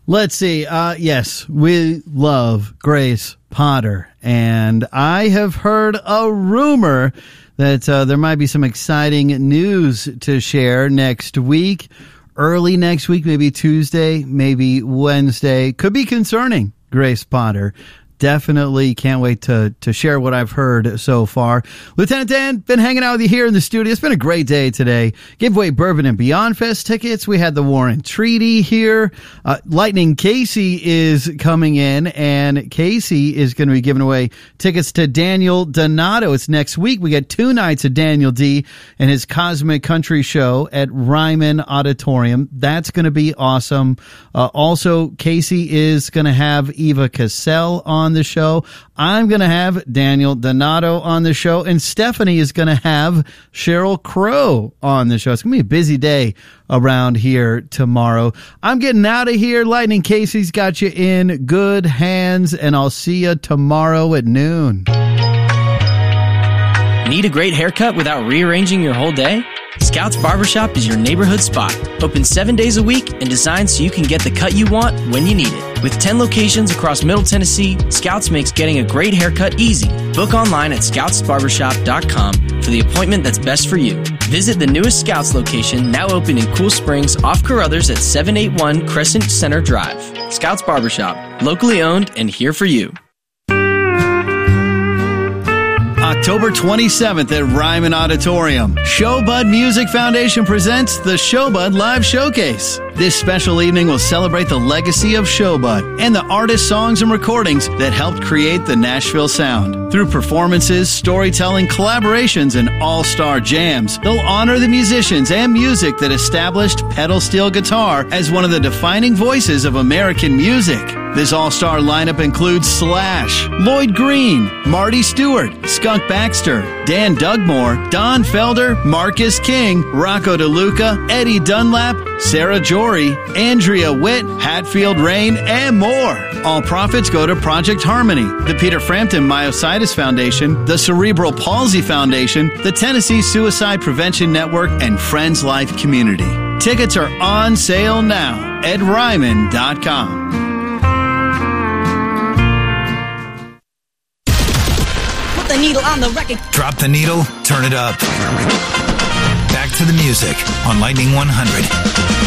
Let's see. Yes, we love Grace Potter. And I have heard a rumor that there might be some exciting news to share next week. Early next week, maybe Tuesday, maybe Wednesday. Could be concerning Grace Potter. Definitely can't wait to share what I've heard so far. Lieutenant Dan, been hanging out with you here in the studio. It's been a great day today. Gave away Bourbon and Beyond Fest tickets. We had the Warren Treaty here. Lightning Casey is coming in, and Casey is going to be giving away tickets to Daniel Donato. It's next week. We got 2 nights of Daniel D. and his Cosmic Country show at Ryman Auditorium. That's going to be awesome. Also, Casey is going to have Eva Cassell on the show. I'm going to have Daniel Donato on the show, and Stephanie is going to have Sheryl Crow on the show. It's going to be a busy day around here tomorrow. I'm getting out of here. Lightning Casey's got you in good hands, and I'll see you tomorrow at noon. Need a great haircut without rearranging your whole day? Scouts Barbershop is your neighborhood spot. Open 7 days a week and designed so you can get the cut you want when you need it. With 10 locations across Middle Tennessee, Scouts makes getting a great haircut easy. Book online at scoutsbarbershop.com for the appointment that's best for you. Visit the newest Scouts location, now open in Cool Springs, off Carruthers at 781 Crescent Center Drive. Scouts Barbershop, locally owned and here for you. October 27th at Ryman Auditorium, Showbud Music Foundation presents the Showbud Live Showcase. This special evening will celebrate the legacy of Showbud and the artists, songs, and recordings that helped create the Nashville sound. Through performances, storytelling, collaborations, and all-star jams, they'll honor the musicians and music that established pedal steel guitar as one of the defining voices of American music. This all-star lineup includes Slash, Lloyd Green, Marty Stewart, Skunk Baxter, Dan Dugmore, Don Felder, Marcus King, Rocco DeLuca, Eddie Dunlap, Sarah Jory, Andrea Witt, Hatfield Rain, and more. All profits go to Project Harmony, the Peter Frampton Myositis Foundation, the Cerebral Palsy Foundation, the Tennessee Suicide Prevention Network, and Friends Life Community. Tickets are on sale now at Ryman.com. The needle on the record. Drop the needle, turn it up. Back to the music on Lightning 100.